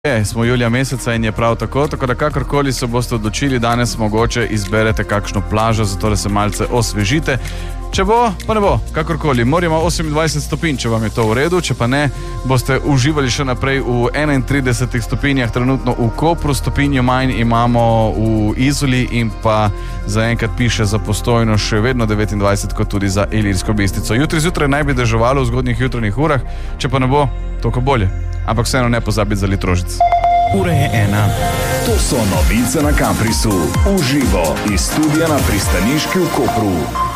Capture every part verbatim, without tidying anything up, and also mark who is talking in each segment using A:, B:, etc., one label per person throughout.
A: Je, smo julija meseca in je prav tako, tako da kakorkoli se boste odločili, danes mogoče izberete kakšno plažo, zato da se malce osvežite. Če bo, pa ne bo, kakorkoli. Morje ima osemindvajset stopinj, če vam je to v redu, če pa ne, boste uživali še naprej v enaintridesetih stopinjah, trenutno v Kopru, stopinjo manj imamo v Izoli in pa zaenkrat piše za Postojno še vedno devetindvajset, kot tudi za Ilirsko Bistrico. Jutri zjutraj naj bi deževalo v zgodnjih jutranjih urah, če pa ne bo, toliko bolje. Ampak vseeno ne pozabiti za litrožic.
B: Ura je ena.
C: To so novice na Kamprisu. Uživo iz studia na Pristaniški v Kopru.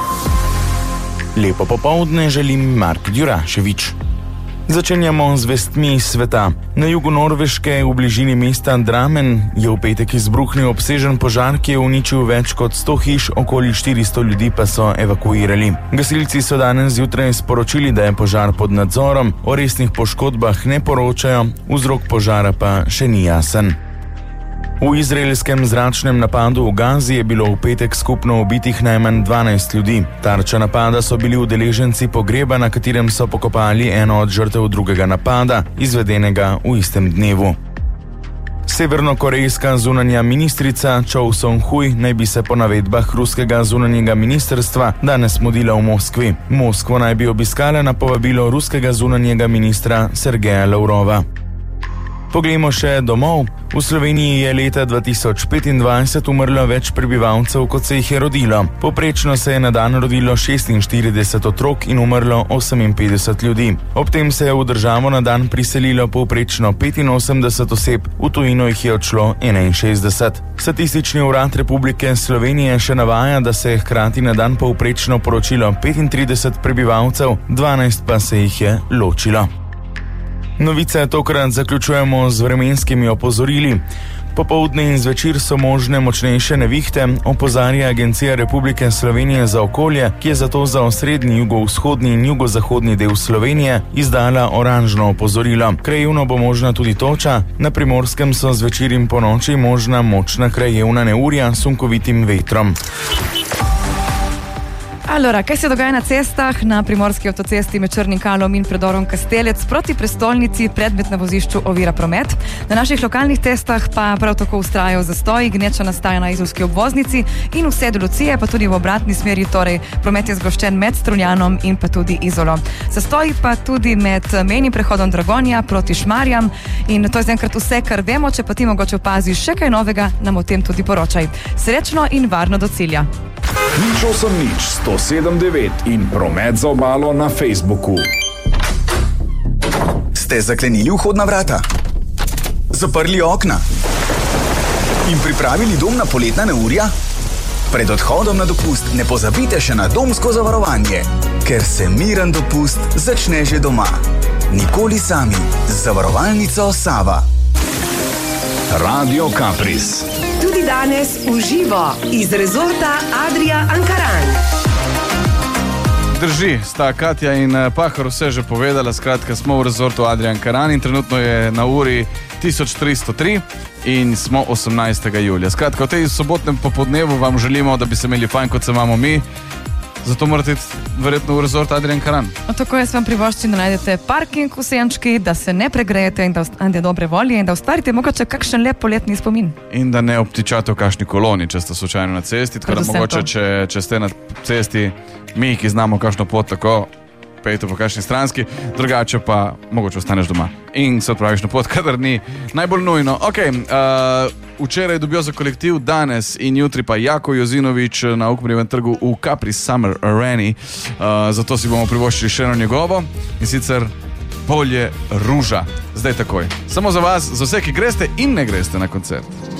B: Lepo popoldne želim Mark Djuraševič. Začenjamo z vestmi iz sveta. Na jugu Norveške, v bližini mesta Dramen, je v petek izbruhnil obsežen požar, ki je uničil več kot sto hiš, okoli štiristo ljudi pa so evakuirali. Gasilci so danes zjutraj sporočili, da je požar pod nadzorom, o resnih poškodbah ne poročajo, vzrok požara pa še ni jasen. V izraelskem zračnem napadu v Gazi je bilo v petek skupno ubitih najmanj dvanajst ljudi. Tarča napada so bili udeleženci pogreba, na katerem so pokopali eno od žrtev drugega napada, izvedenega v istem dnevu. Severnokorejska zunanja ministrica Chow Song-hui naj bi se po navedbah ruskega zunanjega ministrstva danes mudila v Moskvi. Moskvo naj bi obiskala na povabilo ruskega zunanjega ministra Sergeja Lavrova. Poglejmo še domov. V Sloveniji je leta dva tisoč petindvajset umrlo več prebivalcev, kot se jih je rodilo. Poprečno se je na dan rodilo šestinštirideset otrok in umrlo oseminpetdeset ljudi. Ob tem se je v državo na dan priselilo povprečno petinosemdeset oseb, v tujino jih je odšlo enainšestdeset. Statistični urad Republike Slovenije še navaja, da se je hkrati na dan povprečno poročilo petintrideset prebivalcev, dvanajst pa se jih je ločilo. Novice tokrat zaključujemo z vremenskimi opozorili. Popoldne in zvečer so možne močnejše nevihte, opozarja Agencija Republike Slovenije za okolje, ki je zato za osrednji, jugovzhodni in jugozahodni del Slovenije izdala oranžno opozorilo. Krajevno bo možna tudi toča, na Primorskem so zvečer in ponoči možna močna krajevna neurja s sunkovitim vetrom.
D: Allora, kaj se dogaja na cestah? Na primorski avtocesti med Črnim Kalom in predorom Kastelec proti prestolnici predmet na vozišču ovira promet. Na naših lokalnih cestah pa prav tako vztrajajo zastoji, gneča nastaja na izolski obvoznici in vse do Lucije, pa tudi v obratni smeri, torej promet je zgoščen med Strunjanom in pa tudi Izolo. Zastoji pa tudi med mejnim prehodom Dragonja proti Šmarjam in to je zaenkrat vse, kar vemo. Če pa ti mogoče opaziš še kaj novega, nam o tem tudi poročaj. Srečno in varno do cilja.
C: Nič osem nič sto sedem devet in promet za obalo na Facebooku.
E: Ste zaklenili vhodna vrata? Zaprli okna? In pripravili dom na poletna neurja? Pred odhodom na dopust ne pozabite še na domsko zavarovanje, ker se miren dopust začne že doma. Nikoli sami z zavarovalnico Sava.
C: Radio Kapris.
F: Tudi danes uživo iz rezorta Adria Ankaran.
A: Drži, sta Katja in Pahor vse že povedala, skratka smo v rezortu Adria Ankaran in trenutno je na uri tisoč tristo tri in smo osemnajstega julija. Skratka, v tej sobotnem popodnevu vam želimo, da bi se imeli fajn, kot se imamo mi. Zato morate iti verjetno v rezort Adria Ankaran.
D: No, tako jaz vam privoščim, da najdete parking v senčki, da se ne pregrejete in da ostanete dobre volje in da ustvarite mogoče kakšen lep poletni spomin.
A: In da ne obtičate v kakšni koloni, če ste slučajno na cesti. Tako da mogoče, če, če ste na cesti, mi, ki znamo kakšno pot, tako pejte po kakšni stranski, drugače pa mogoče ostaneš doma in se odpraviš na pot, kadar ni najbolj nujno. Ok, uh, včeraj dobijo za kolektiv, danes in jutri pa Jako Jozinovič na Ukmerjevem trgu v Kapris Summer Areni. Uh, zato si bomo privoščili še eno njegovo in sicer Polje ruža. Zdaj takoj. Samo za vas, za vse, ki greste in ne greste na koncert.